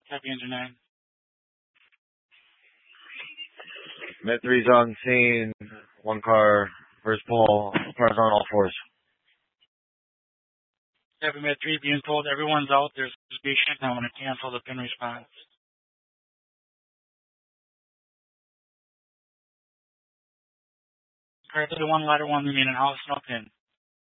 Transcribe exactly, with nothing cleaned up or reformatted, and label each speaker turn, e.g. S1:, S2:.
S1: Copy engine nine.
S2: Med three's on scene. One car, first pole. Car's on all fours.
S1: Copy Med three, being told everyone's out. There's patient. I want to cancel the pin response. Car thirty-one, ladder one, remain in house, no pin.